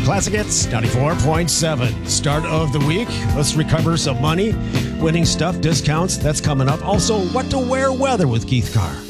Classic Hits 94.7. Start of the week. Let's recover some money. Winning stuff, discounts. That's coming up. Also, what to wear weather with Keith Carr.